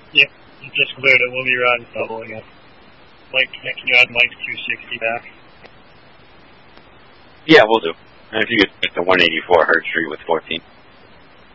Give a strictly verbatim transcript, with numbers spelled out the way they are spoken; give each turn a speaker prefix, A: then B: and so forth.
A: Yep, you just cleared it. We'll be riding doubling it. Mike, can you add Mike's two sixty back?
B: Yeah, we'll do. And if you could get the one eighty-four Hertz Street with fourteen.